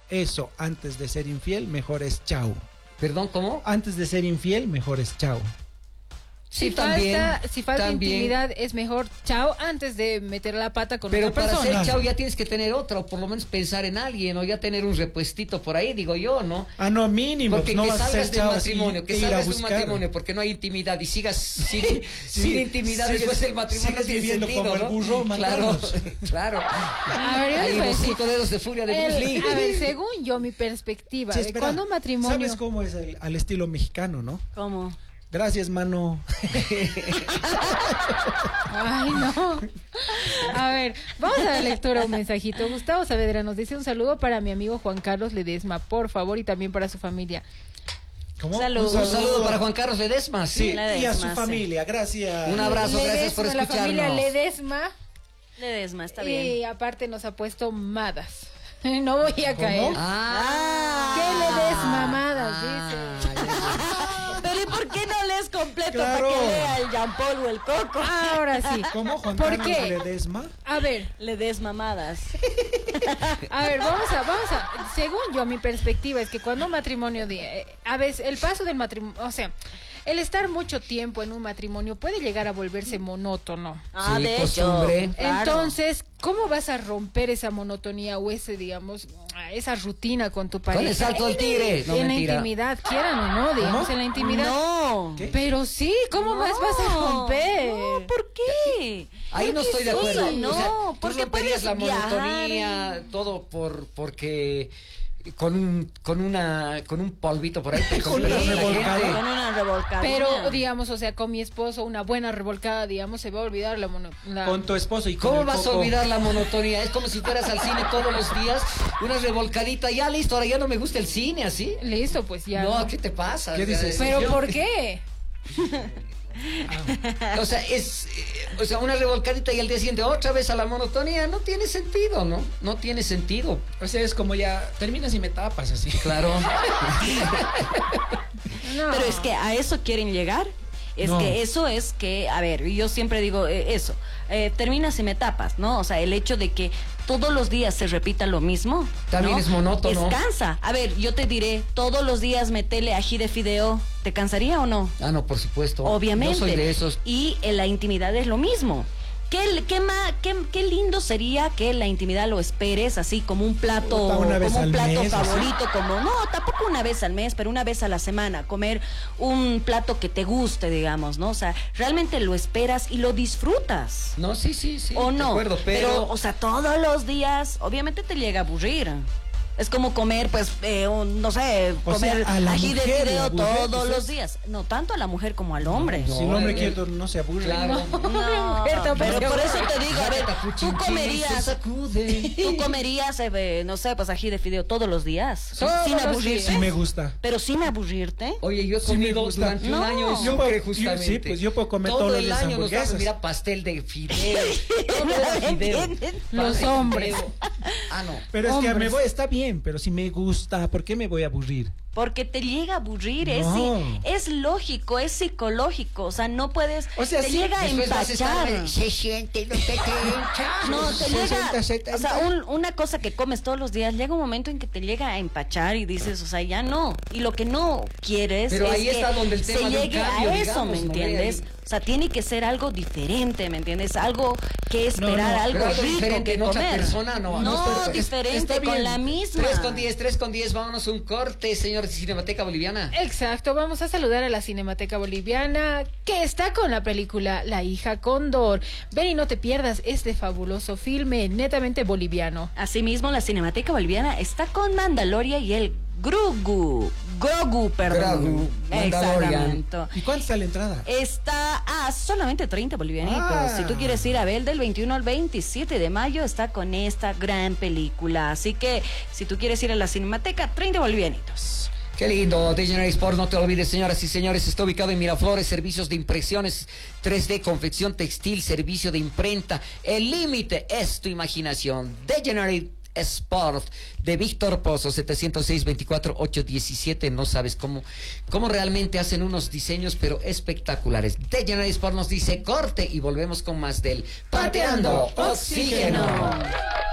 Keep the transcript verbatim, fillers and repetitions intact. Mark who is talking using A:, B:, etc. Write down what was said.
A: eso antes de ser infiel, mejor es chao.
B: Perdón, ¿cómo?
A: Antes de ser infiel, mejor es chao.
B: Sí,
C: si
B: también.
C: Falta, si falta
B: también.
C: intimidad, es mejor chao antes de meter la pata con
B: Pero
C: otra
B: para
C: persona.
B: ser chao ya tienes que tener otra, o por lo menos pensar en alguien, o ya tener un repuestito por ahí, digo yo, ¿no?
A: Ah, no, mínimo.
B: Porque
A: no
B: que
A: vas a
B: salgas
A: ser
B: de
A: chao
B: un
A: así
B: matrimonio, que
A: e ir a
B: salgas de un
A: buscar.
B: matrimonio porque no hay intimidad y sigas sin,
A: Sí,
B: sin intimidad
A: sigues-
B: después del matrimonio,
A: sigues
B: no tiene
A: viviendo
B: sentido,
A: como el
B: ¿no?
A: burro,
B: Claro,
A: mandanos.
B: claro.
C: A ver, yo les
B: Ahí
C: voy a
B: los
C: decir,
B: cinco dedos de furia de Bruce Lee.
C: el- a ver, según yo, mi perspectiva,
A: Sí,
C: de
A: espera,
C: cuando un matrimonio...
A: ¿Sabes cómo es el- al estilo mexicano, no?
D: ¿Cómo?
A: Gracias, mano.
C: Ay, no. A ver, vamos a la lectura un mensajito. Gustavo Saavedra nos dice: un saludo para mi amigo Juan Carlos Ledesma, por favor, y también para su familia.
A: ¿Cómo?
D: Salud.
B: Un saludo para Juan Carlos Ledesma,
A: Sí,
B: sí.
D: Ledesma,
A: y a su
D: sí.
A: familia, gracias.
B: Un abrazo, gracias por
C: Ledesma, la familia
B: escucharnos.
C: Ledesma.
D: Ledesma, está
C: Y
D: bien.
C: aparte nos ha puesto madas. No voy a caer.
B: Ah.
C: ¿Qué Ledesma, madas?
B: Ah,
C: Dice.
D: Pero ¿y por qué no lees completo
A: Claro.
D: para que lea el Jean Paul o el Coco?
C: Ahora sí.
A: ¿Cómo, Juan
C: ¿Por
A: Carlos
C: qué?
A: Ledesma?
C: A ver,
D: Le des mamadas.
C: a ver, vamos a, vamos a, según yo, mi perspectiva es que cuando un matrimonio, de, eh, a veces el paso del matrimonio, o sea, el estar mucho tiempo en un matrimonio puede llegar a volverse monótono.
D: Ah,
B: Sí,
D: de
B: costumbre.
D: hecho. Claro.
C: Entonces, ¿cómo vas a romper esa monotonía o ese, digamos, esa rutina con tu pareja?
B: Con el salto del tigre. No,
C: en
B: mentira.
C: la intimidad, quieran o no, digamos, en la intimidad.
D: No.
A: ¿Qué?
C: Pero sí, ¿cómo más vas a romper?
D: No, ¿por qué?
B: Ahí no
D: Porque
B: estoy de
D: sí,
B: acuerdo.
D: No,
B: o sea, tú
D: porque
B: romperías
D: puedes
B: la
D: viajar
B: monotonía,
D: y-
B: todo por porque con un con una con un polvito por ahí te
A: Con una
B: complace la
A: revolcada.
B: gente.
D: Con una revolcada.
C: Pero, digamos, o sea, con mi esposo, una buena revolcada, digamos, se va a olvidar la mono... la-
A: Con tu esposo y con
B: ¿Cómo
A: el
B: vas a
A: Coco.
B: olvidar la monotonía? Es como si fueras al cine todos los días, una revolcadita, ya listo, ahora ya no me gusta el cine, ¿así?
C: Listo, pues ya.
B: No,
C: ¿no?
B: ¿qué te pasa?
A: ¿Qué dices?
C: ¿Pero
A: Yo-
C: por qué?
B: O sea, es eh, o sea, una revolcadita y al día siguiente otra vez a la monotonía, no tiene sentido, ¿no? No tiene sentido.
A: O sea, es como ya terminas y me tapas así.
B: Claro.
C: No.
D: Pero es que a eso quieren llegar. Es
A: No.
D: que eso es que, a ver, yo siempre digo eh, eso, eh, terminas y me tapas, ¿no? O sea, el hecho de que todos los días se repita lo mismo.
B: También
D: ¿no?
B: es monótono.
D: Es cansa. A ver, yo te diré, todos los días metele ají de fideo, ¿te cansaría o no?
B: Ah, no, por supuesto.
D: Obviamente.
B: Yo soy de esos.
D: Y en la intimidad es lo mismo. ¿Qué, qué, ma- qué, qué lindo sería que la intimidad lo esperes así como un plato,
A: Puta, una vez
D: como un
A: al
D: plato
A: mes, así.
D: favorito, como no, tampoco una vez al mes, pero una vez a la semana, comer un plato que te guste, digamos, ¿no? O sea, realmente lo esperas y lo disfrutas.
B: No, sí, sí, sí.
D: ¿O
B: de
D: no?
B: acuerdo, pero,
D: o sea, todos los días, obviamente te llega a aburrir. Es como comer, pues, eh, un, no sé,
A: O
D: comer
A: sea, a la
D: ají de
A: mujer le
D: fideo
A: aburre,
D: todos
A: dices.
D: los días. No tanto a la mujer como al hombre.
B: No,
A: Si el hombre
B: el-
A: quieto no se aburre.
B: Claro.
D: No,
C: mujer tampoco
D: pero
C: se
D: por
C: aburre.
D: eso te digo, a ver,
B: Capuchin
D: tú
B: chin
D: comerías,
B: se sacude.
D: tú comerías, eh, no sé, pues ají de fideo todos los días,
C: Todos
D: sin
C: los
D: aburrirte,
A: Sí me gusta.
D: pero sin aburrirte.
B: Oye, yo he
A: Sí me
B: comido
A: gusta.
B: durante un
D: No.
B: año en
A: Yo
B: Sucre,
A: puedo- yo-
B: justamente.
A: sí, pues yo puedo comer
B: Todo
A: todos los
B: el
A: días
B: año nos
A: hamburguesas.
B: damos, mira, pastel de fideo. Todo era fideo.
D: ¿Entienden?
C: Los
B: Pastel de
C: hombres.
B: fideo. Ah, no.
A: Pero es que me
C: Hombres.
A: voy, está bien, pero si me gusta, ¿por qué me voy a aburrir?
D: Porque te llega a aburrir, es,
A: No.
D: es lógico, es psicológico, o sea, no puedes,
A: O sea,
D: te
A: sí,
D: llega a
B: Después vas a estar,
D: empachar.
B: se siente, no te hincha.
D: No, te
A: sesenta,
D: llega,
A: setenta.
D: o sea, un- una cosa que comes todos los días, llega un momento en que te llega a empachar y dices, o sea, ya no. Y lo que no quieres
B: Pero
D: es
B: ahí
D: que
B: está donde el
D: se
B: tema de un
D: llegue
B: cambio,
D: a eso,
B: digamos,
D: ¿me
B: ¿no?
D: entiendes?
B: Ahí-
D: O sea, tiene que ser algo diferente, ¿me entiendes? Algo que esperar,
A: No, no,
D: algo
B: Pero algo
D: rico
B: diferente
D: que
B: en otra
D: comer.
B: persona, no.
D: No,
B: no, pero-
D: diferente,
A: está
D: con
A: bien.
D: la misma.
B: tres con diez, tres con diez, vámonos a un corte, señor Cinemateca Boliviana.
C: Exacto, vamos a saludar a la Cinemateca Boliviana, que está con la película La hija Cóndor. Ven y no te pierdas este fabuloso filme netamente boliviano.
D: Asimismo, la Cinemateca Boliviana está con Mandaloria y el Grogu. Grogu, perdón.
B: Grogu, Mandalorian.
D: Exactamente.
A: ¿Y cuánto está la entrada?
D: Está a solamente treinta bolivianitos.
A: Ah.
D: Si tú quieres ir a ver del veintiuno al veintisiete de mayo, está con esta gran película. Así que si tú quieres ir a la Cinemateca, treinta bolivianitos.
B: Qué lindo, Degenerate Sport, no te olvides, señoras y señores, está ubicado en Miraflores, servicios de impresiones tres D, confección textil, servicio de imprenta. El límite es tu imaginación. Degenerate Sport de Víctor Pozo, setecientos seis, veinticuatro, ochocientos diecisiete. No sabes cómo, cómo realmente hacen unos diseños, pero espectaculares. Degenerate Sport nos dice corte y volvemos con más del Pateando Oxígeno.